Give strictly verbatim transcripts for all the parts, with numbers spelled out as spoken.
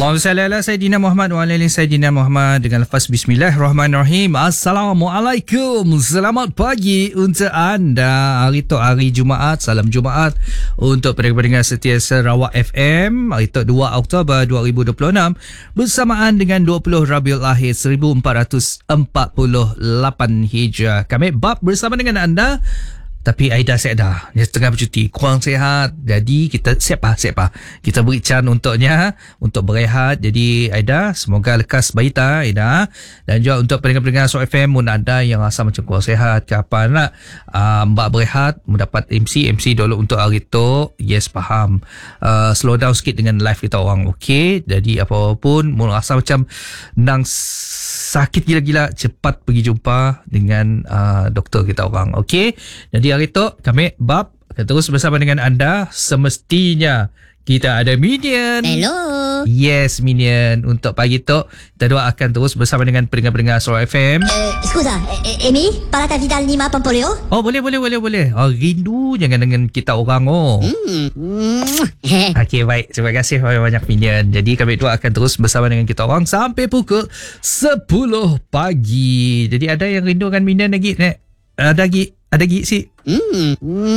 Allahumma salli ala Sayyidina Muhammad wa ala ali Sayyidina Muhammad dengan lafaz Bismillahirrahmanirrahim. Assalamualaikum. Selamat pagi untuk anda. Hari tu hari Jumaat. Salam Jumaat untuk pendengar-pendengar setia Sarawak F M. Hari tu dua Oktober dua ribu dua puluh enam bersamaan dengan dua puluh Rabiul Akhir seribu empat ratus empat puluh lapan Hijrah. Kami bab bersama dengan anda. Tapi Aida siap dah. Dia tengah bercuti. Kurang sihat. Jadi kita siap lah. Siap lah. Kita beri can untuknya. Untuk berehat. Jadi Aida, semoga lekas baita Aida. Dan juga untuk pendengar-pendengar Sarawak F M. Mungkin anda yang rasa macam kurang sihat ke apa nak. Uh, mbak berehat. Mendapat M C. M C dulu untuk hari tu. Yes, faham. Uh, slow down sikit dengan live kita orang. Okay. Jadi apa-apa pun. Mungkin rasa macam nang sakit gila-gila. Cepat pergi jumpa dengan uh, doktor kita orang. Okay. Jadi hari tu kami bab akan terus bersama dengan anda. Semestinya kita ada Minion. Hello. Yes, Minion. Untuk pagi tu kita dua akan terus bersama dengan pendengar-pendengar Sarawak F M. Uh, scusa, eh, Amy, para Vital lima Pompolio? Oh, boleh, boleh, boleh, boleh. Oh, rindu jangan dengan kita orang oh. Hmm. Okey, baik. Terima kasih banyak-banyak Minion. Jadi kami dua akan terus bersama dengan kita orang sampai pukul sepuluh pagi. Jadi ada yang rindu dengan Minion lagi, Nek? Ada lagi? Ada lagi sih. Hmm.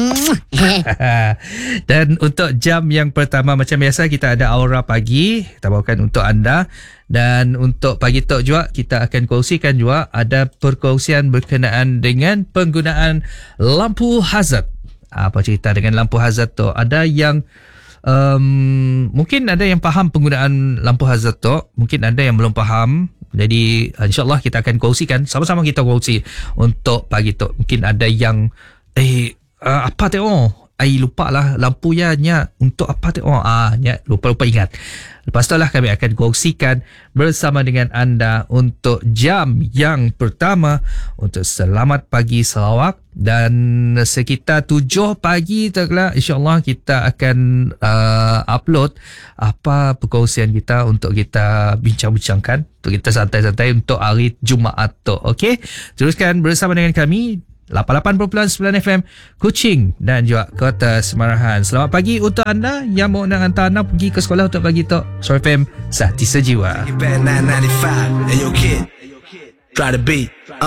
Dan untuk jam yang pertama macam biasa kita ada Aura Pagi. Kita bawakan untuk anda. Dan untuk pagi tu juga kita akan kongsikan juga ada perkongsian berkenaan dengan penggunaan lampu hazard. Apa cerita dengan lampu hazard tu? Ada yang um, mungkin ada yang faham penggunaan lampu hazard tu. Mungkin ada yang belum faham. Jadi insyaAllah kita akan kongsikan. Sama-sama kita kongsi untuk pagi tu. Mungkin ada yang Eh uh, apa tengok Ai lupa lah lampu ya nya untuk apa tengok ah nya lupa-lupa ingat. Lepas tu lah kami akan kongsikan bersama dengan anda untuk jam yang pertama untuk Selamat Pagi Sarawak. Dan sekitar tujuh pagi taklah insyaAllah kita akan uh, upload apa perkongsian kita untuk kita bincang-bincangkan, untuk kita santai-santai untuk hari Jumaat tu. Okey, teruskan bersama dengan kami lapan puluh lapan perpuluhan sembilan F M Kuching dan juga Kota Semarahan. Selamat pagi untuk anda yang mau nak hantar anak pergi ke sekolah untuk pagi tu. Sarawak F M, Sahti Sejiwa.